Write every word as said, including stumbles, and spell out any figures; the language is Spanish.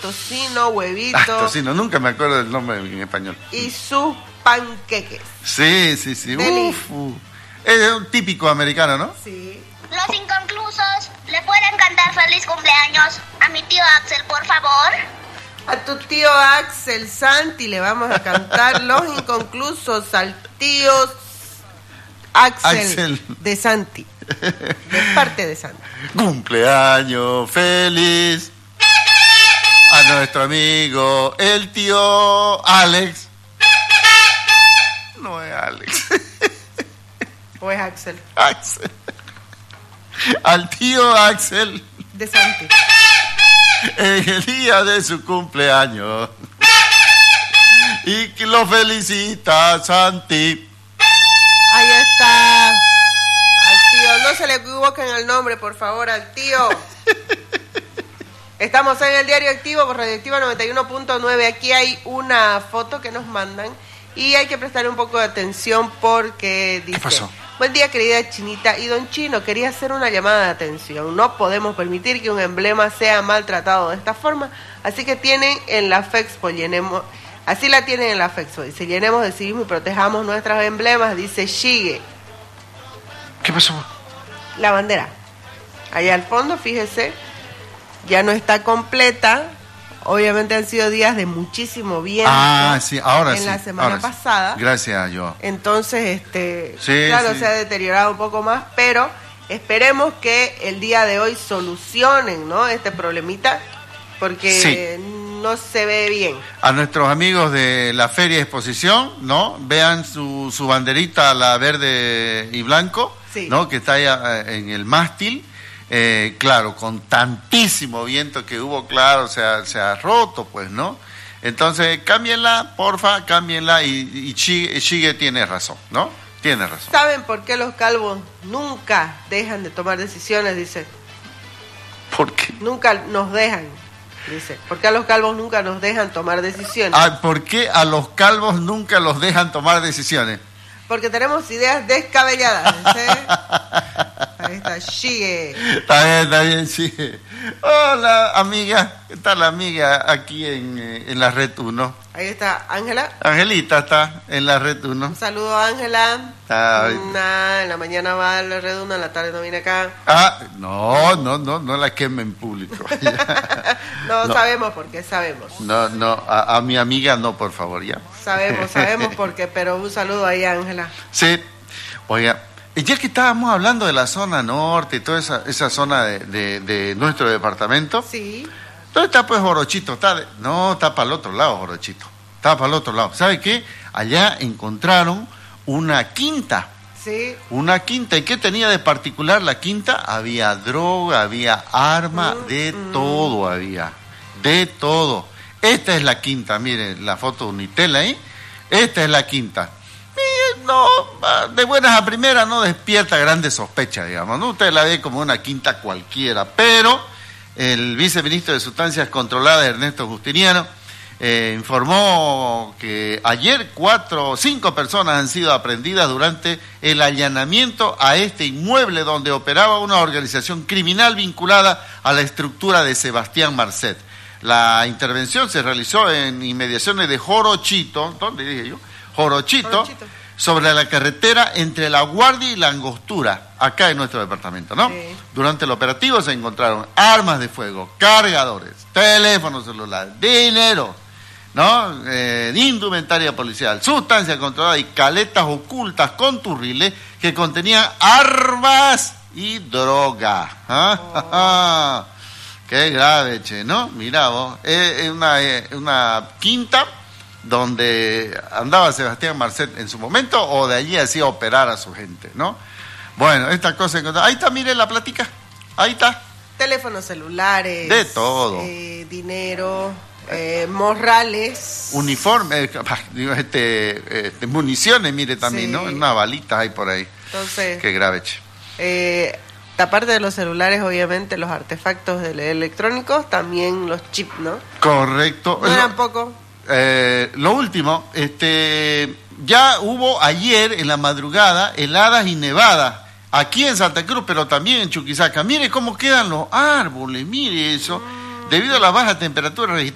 tocino, huevito. Ah, tocino, nunca me acuerdo del nombre en español. Y sus panqueques. Sí, sí, sí. Deli. Uf, uf. Es un típico americano, ¿no? Sí. Los inconclusos, ¿le pueden cantar feliz cumpleaños a mi tío Axel, por favor? A tu tío Axel Santi le vamos a cantar Los Inconclusos al tío Axel, Axel. de Santi. De parte de Santi. Cumpleaños feliz a nuestro amigo, el tío Alex. No es Alex. ¿O es Axel? Axel. Al tío Axel. De Santi. En el día de su cumpleaños. Y que lo felicita Santi. Ahí está. Al tío. No se le equivoquen el nombre, por favor, al tío. Estamos en el Diario Activo por Radioactiva noventa y uno punto nueve. Aquí hay una foto que nos mandan y hay que prestarle un poco de atención porque dice... ¿Qué pasó? Buen día, querida Chinita. Y don Chino, quería hacer una llamada de atención. No podemos permitir que un emblema sea maltratado de esta forma. Así que tienen en la Fexpo, llenemos... Así la tienen en la Fexpo. Dice, llenemos de civismo y protejamos nuestros emblemas. Dice, sigue. ¿Qué pasó? La bandera. Allá al fondo, fíjese, ya no está completa. Obviamente han sido días de muchísimo viento. Ah, sí, ahora en sí. En la semana ahora pasada. Sí. Gracias, yo. Entonces, este, sí, claro, sí. se ha deteriorado un poco más, pero esperemos que el día de hoy solucionen, ¿no? Este problemita, porque sí. no se ve bien. A nuestros amigos de la Feria de Exposición, ¿no? Vean su, su banderita, la verde y blanco, sí. ¿no? Que está ahí en el mástil. Eh, claro, con tantísimo viento que hubo, claro, se ha, se ha roto, pues, ¿no? Entonces, cámbienla, porfa, cámbienla y, y Chigue, Chigue tiene razón, ¿no? Tiene razón. ¿Saben por qué los calvos nunca dejan de tomar decisiones? Dice. ¿Por qué? Nunca nos dejan, dice. ¿Por qué a los calvos nunca nos dejan tomar decisiones? Ah, ¿por qué a los calvos nunca los dejan tomar decisiones? Porque tenemos ideas descabelladas, ¿sí? Ahí está, sigue. Está bien, está bien, sigue. Hola, amiga. ¿Qué tal, amiga? Aquí en, en la red uno. Ahí está, Ángela. Angelita está en la red uno. Un saludo a Ángela. Ah, Una, en la mañana va a la red uno, en la tarde no viene acá. Ah, no, no, no, no la queme en público. no, no sabemos por qué, sabemos. No, no, a, a mi amiga no, por favor, ya. Sabemos, sabemos por qué, pero un saludo ahí a Ángela. Sí, oiga, ya que estábamos hablando de la zona norte y toda esa, esa zona de, de, de nuestro departamento. Sí. ¿Dónde está pues Jorochito? Está de... No, está para el otro lado Jorochito. Está para el otro lado. ¿Sabe qué? Allá encontraron una quinta. Sí. Una quinta. ¿Y qué tenía de particular la quinta? Había droga, había arma, mm, de mm. todo había. De todo. Esta es la quinta, miren la foto de Unitel ahí. Esta es la quinta. Y no, de buenas a primeras no despierta grandes sospechas, digamos, ¿no? Usted la ve como una quinta cualquiera, pero el viceministro de Sustancias Controladas, Ernesto Justiniano, eh, informó que ayer cuatro o cinco personas han sido aprehendidas durante el allanamiento a este inmueble donde operaba una organización criminal vinculada a la estructura de Sebastián Marcet. La intervención se realizó en inmediaciones de Jorochito, ¿dónde dije yo? Jorochito, Jorochito, sobre la carretera entre La Guardia y La Angostura, acá en nuestro departamento, ¿no? Sí. Durante el operativo se encontraron armas de fuego, cargadores, teléfonos celulares, dinero, ¿no? Eh, indumentaria policial, sustancia controlada y caletas ocultas con turriles que contenían armas y droga. ¿Ah? Oh. Qué grave, che, ¿no? Mirá vos, es una, una quinta donde andaba Sebastián Marcet en su momento o de allí hacía operar a su gente, ¿no? Bueno, esta cosa... Ahí está, mire la platica, ahí está. Teléfonos celulares. De todo. Eh, dinero, eh, morrales. Uniforme, digo, este, este, municiones, mire también, sí. ¿No? Unas balitas hay por ahí. Entonces... Qué grave, che. Eh... Aparte de los celulares, obviamente, los artefactos electrónicos, también los chips, ¿no? Correcto. No eran poco. Eh, lo último, este, ya hubo ayer en la madrugada heladas y nevadas, aquí en Santa Cruz, pero también en Chuquisaca. Mire cómo quedan los árboles, mire eso. Mm. Debido a las bajas temperaturas registradas